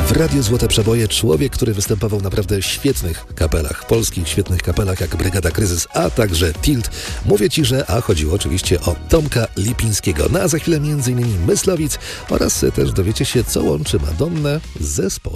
W Radiu Złote Przeboje człowiek, który występował w naprawdę świetnych kapelach, polskich świetnych kapelach jak Brygada Kryzys, a także Tilt. Mówię Ci, że chodziło oczywiście o Tomka Lipińskiego. No a za chwilę m.in. Myslowic oraz też dowiecie się, co łączy Madonnę z zespołem